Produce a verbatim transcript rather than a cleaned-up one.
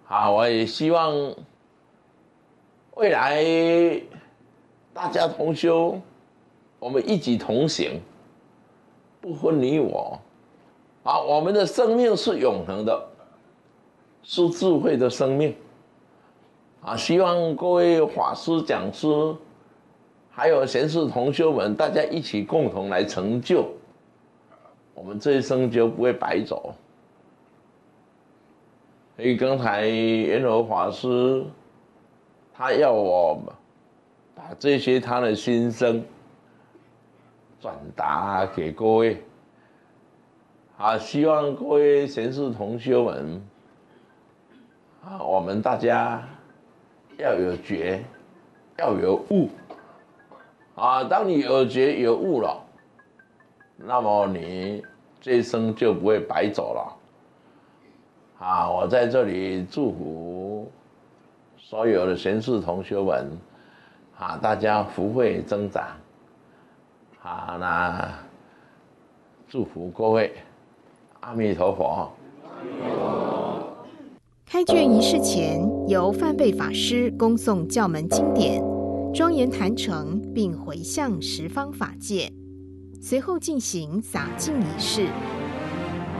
好，我也希望未来大家同修，我们一起同行，不分你我。啊，我们的生命是永恒的，是智慧的生命。啊，希望各位法师、讲师，还有贤士同修们，大家一起共同来成就，我们这一生就不会白走。所以刚才圆柔法师他要我把这些他的心声转达给各位，啊，希望各位贤士同修们，啊，我们大家要有觉，要有悟，啊，当你有觉有悟了，那么你这一生就不会白走了。啊，我在这里祝福所有的贤士同修们，啊，大家福慧增长，啊，那祝福各位，阿弥陀佛。 开卷仪式前，由梵呗法师恭诵教门经典，庄严坛城，并回向十方法界，随后进行洒净仪式。